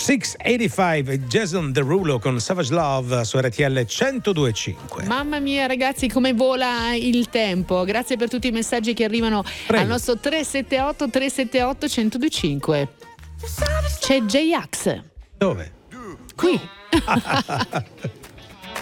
685 Jason Derulo con Savage Love su RTL 102.5. Mamma mia ragazzi, come vola il tempo. Grazie per tutti i messaggi che arrivano al nostro 378 378 1025. C'è J-Ax. Dove? Qui.